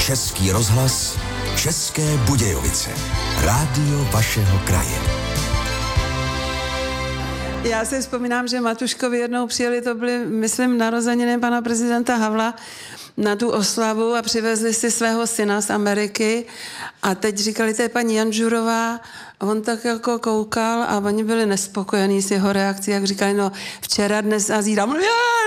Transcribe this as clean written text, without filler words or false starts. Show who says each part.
Speaker 1: Český rozhlas, České Budějovice. Rádio vašeho kraje.
Speaker 2: Já si vzpomínám, že Matuškovi jednou přijeli, to byly, myslím, narozeniny pana prezidenta Havla, na tu oslavu a přivezli si svého syna z Ameriky a teď říkali, to je paní Janžurová a on tak jako koukal a oni byli nespokojení s jeho reakcí, jak říkali, no včera, dnes a zítra,